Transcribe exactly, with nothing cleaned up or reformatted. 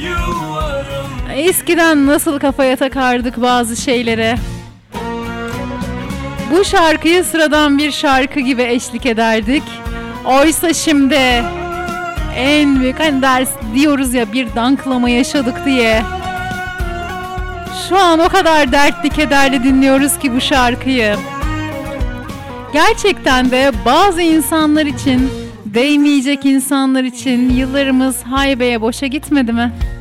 Eskiden nasıl kafaya takardık bazı şeylere. Bu şarkıyı sıradan bir şarkı gibi eşlik ederdik. Oysa şimdi en büyük, hani ders diyoruz ya, bir danklama yaşadık diye. Şu an o kadar dertli kederli dinliyoruz ki bu şarkıyı. Gerçekten de bazı insanlar için, değmeyecek insanlar için yıllarımız haybeye boşa gitmedi mi?